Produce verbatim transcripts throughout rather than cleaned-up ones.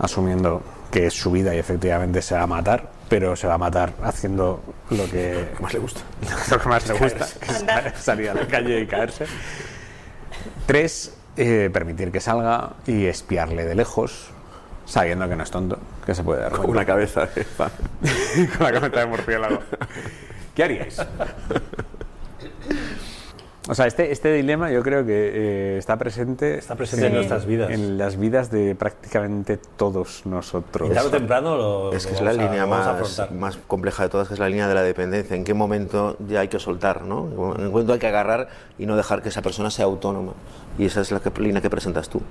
asumiendo que es su vida y efectivamente se va a matar, pero se va a matar haciendo lo que más le gusta. Lo que más le gusta, que es salir a la calle y caerse. Tres, eh, permitir que salga y espiarle de lejos, sabiendo que no es tonto, que se puede dar con una cabeza de pan. Con la cabeza de murciélago. ¿Qué haríais? O sea, este, este dilema yo creo que eh, está presente, está presente en, en nuestras vidas. En las vidas de prácticamente todos nosotros. Y tarde o temprano lo, es que lo es la a, línea más, más compleja de todas, que es la línea de la dependencia. ¿En qué momento ya hay que soltar, ¿no? En qué momento hay que agarrar y no dejar que esa persona sea autónoma. Y esa es la que, línea que presentas tú.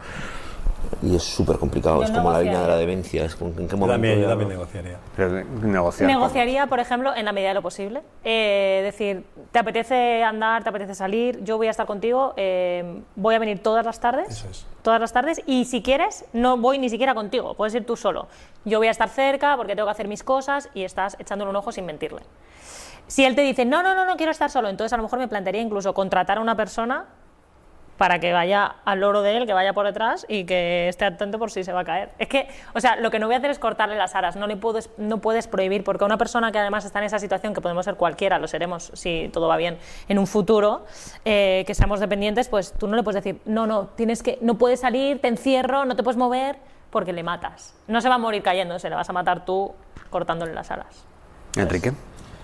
Y es súper complicado, yo es como la línea de la demencia. Es como, ¿en qué momento? Yo también, yo ya también no? negociaría. Pero negociar negociaría, por ejemplo, en la medida de lo posible. Eh, decir, ¿te apetece andar, te apetece salir? Yo voy a estar contigo, eh, voy a venir todas las tardes. Eso es. Todas las tardes, y si quieres, no voy ni siquiera contigo, puedes ir tú solo. Yo voy a estar cerca porque tengo que hacer mis cosas y estás echándole un ojo sin mentirle. Si él te dice, no, no, no, no quiero estar solo, entonces a lo mejor me plantearía incluso contratar a una persona para que vaya al loro de él, que vaya por detrás y que esté atento por si se va a caer. Es que, o sea, lo que no voy a hacer es cortarle las alas, no le puedes, no puedes prohibir, porque a una persona que además está en esa situación, que podemos ser cualquiera, lo seremos si todo va bien en un futuro, eh, que seamos dependientes, pues tú no le puedes decir, no, no, tienes que, no puedes salir, te encierro, no te puedes mover, porque le matas. No se va a morir cayéndose, le vas a matar tú cortándole las alas. Enrique.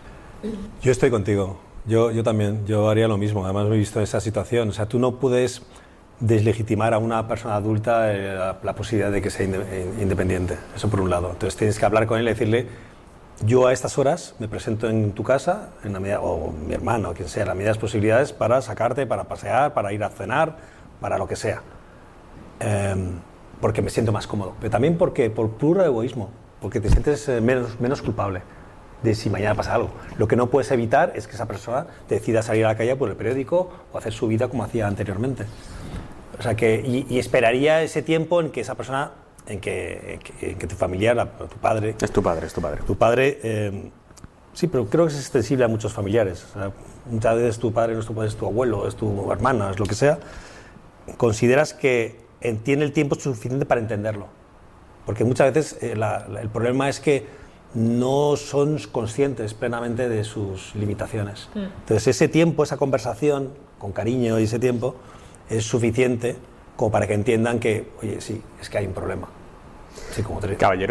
Yo estoy contigo. Yo, yo también, yo haría lo mismo, además me he visto en esa situación. O sea, tú no puedes deslegitimar a una persona adulta eh, la, la posibilidad de que sea independiente, eso por un lado. Entonces tienes que hablar con él y decirle, yo a estas horas me presento en tu casa, en la medida, o mi hermano, o quien sea, las medidas posibilidades para sacarte, para pasear, para ir a cenar, para lo que sea. Eh, porque me siento más cómodo, pero también porque por puro egoísmo, porque te sientes eh, menos, menos culpable de si mañana pasa algo. Lo que no puedes evitar es que esa persona decida salir a la calle por el periódico o hacer su vida como hacía anteriormente. O sea que, y, y esperaría ese tiempo en que esa persona, en que, en que, en que tu familiar, la, tu padre... Es tu padre, es tu padre. Tu padre, eh, sí, pero creo que es extensible a muchos familiares. O sea, muchas veces tu padre no es tu padre, es tu abuelo, es tu hermana, es lo que sea. Consideras que tiene el tiempo suficiente para entenderlo. Porque muchas veces eh, la, la, el problema es que no son conscientes plenamente de sus limitaciones. Mm. Entonces ese tiempo, esa conversación con cariño y ese tiempo es suficiente como para que entiendan que, oye, sí, es que hay un problema. Sí, como te... Caballero.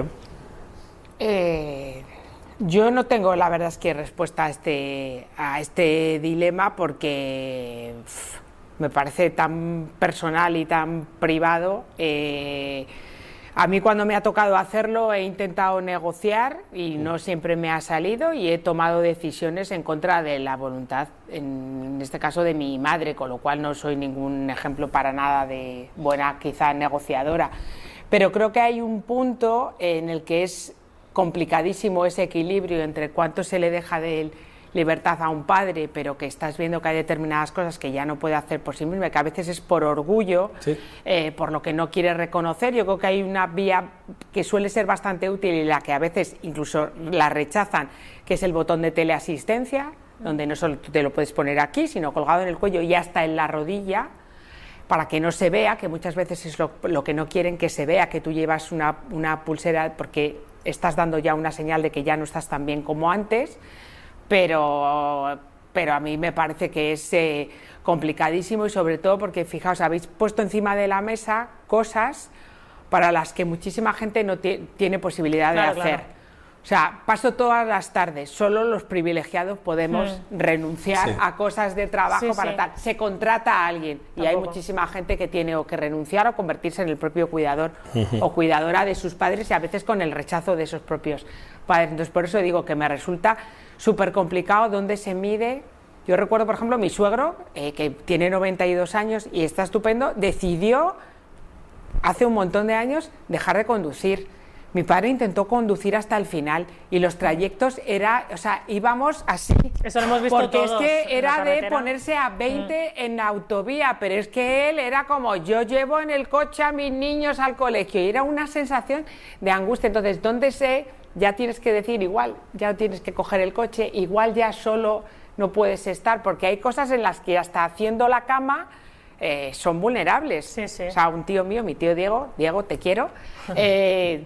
Eh, yo no tengo, la verdad es que respuesta a este, a este dilema porque pff, me parece tan personal y tan privado. Eh, A mí cuando me ha tocado hacerlo he intentado negociar y no siempre me ha salido y he tomado decisiones en contra de la voluntad, en este caso de mi madre, con lo cual no soy ningún ejemplo para nada de buena quizá negociadora. Pero creo que hay un punto en el que es complicadísimo ese equilibrio entre cuánto se le deja de libertad a un padre, pero que estás viendo que hay determinadas cosas que ya no puede hacer por sí mismo, que a veces es por orgullo, sí. eh, por lo que no quiere reconocer. Yo creo que hay una vía que suele ser bastante útil y la que a veces incluso la rechazan, que es el botón de teleasistencia, donde no solo te lo puedes poner aquí, sino colgado en el cuello y hasta en la rodilla, para que no se vea, que muchas veces es lo, lo que no quieren que se vea, que tú llevas una, una pulsera porque estás dando ya una señal de que ya no estás tan bien como antes. Pero, pero a mí me parece que es eh, complicadísimo y sobre todo porque, fijaos, habéis puesto encima de la mesa cosas para las que muchísima gente no tiene posibilidad claro, de hacer. Claro. O sea, paso todas las tardes, solo los privilegiados podemos mm. renunciar sí. a cosas de trabajo sí, para sí. tal. Se contrata a alguien y Tampoco. hay muchísima gente que tiene o que renunciar o convertirse en el propio cuidador uh-huh. o cuidadora de sus padres y a veces con el rechazo de esos propios padres. Entonces, por eso digo que me resulta súper complicado dónde se mide. Yo recuerdo, por ejemplo, mi suegro, eh, que tiene noventa y dos años y está estupendo, decidió hace un montón de años dejar de conducir. Mi padre intentó conducir hasta el final y los trayectos era, o sea, íbamos así. Eso lo hemos visto porque todos. Porque es que era de ponerse a veinte mm. en autovía, pero es que él era como, yo llevo en el coche a mis niños al colegio y era una sensación de angustia. Entonces, ¿dónde sé? Ya tienes que decir, igual, ya tienes que coger el coche, igual ya solo no puedes estar, porque hay cosas en las que hasta haciendo la cama eh, son vulnerables. Sí, sí. O sea, un tío mío, mi tío Diego, Diego, te quiero, eh,